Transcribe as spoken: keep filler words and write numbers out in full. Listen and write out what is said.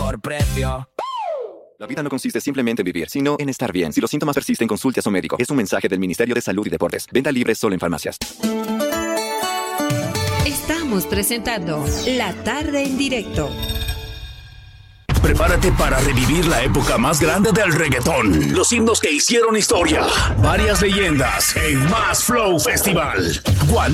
mejor precio. La vida no consiste simplemente en vivir, sino en estar bien. Si los síntomas persisten, consulte a su médico. Es un mensaje del Ministerio de Salud y Deportes. Venta libre solo en farmacias. Estamos presentando La Tarde en Directo. Prepárate para revivir la época más grande del reggaetón. Los himnos que hicieron historia. Varias leyendas en Más Flow Festival. Juan